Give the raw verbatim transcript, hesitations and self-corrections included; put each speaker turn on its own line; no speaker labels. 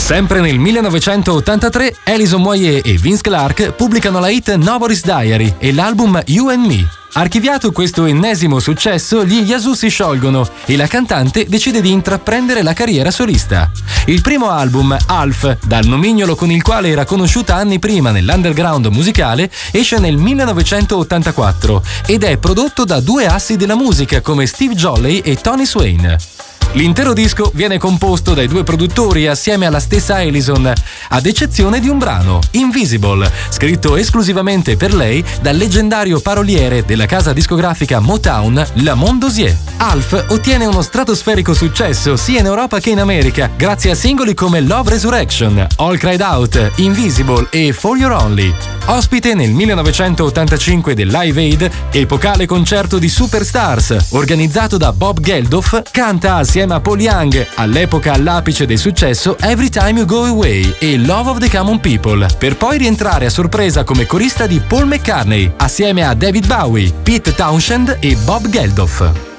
Sempre nel millenovecentottantatré, Alison Moyet e Vince Clarke pubblicano la hit Nobody's Diary e l'album You and Me. Archiviato questo ennesimo successo, gli Yazoo si sciolgono e la cantante decide di intraprendere la carriera solista. Il primo album, Alf, dal nomignolo con il quale era conosciuta anni prima nell'underground musicale, esce nel millenovecentottantaquattro ed è prodotto da due assi della musica come Steve Jolley e Tony Swain. L'intero disco viene composto dai due produttori assieme alla stessa Alison, ad eccezione di un brano, Invisible, scritto esclusivamente per lei dal leggendario paroliere della casa discografica Motown, Lamont Dozier. Alf ottiene uno stratosferico successo sia in Europa che in America, grazie a singoli come Love Resurrection, All Cried Out, Invisible e For Your Only. Ospite nel millenovecentottantacinque del Live Aid, epocale concerto di Superstars, organizzato da Bob Geldof, canta assieme a Paul Young, all'epoca all'apice del successo, Every Time You Go Away e Love of the Common People, per poi rientrare a sorpresa come corista di Paul McCartney, assieme a David Bowie, Pete Townshend e Bob Geldof.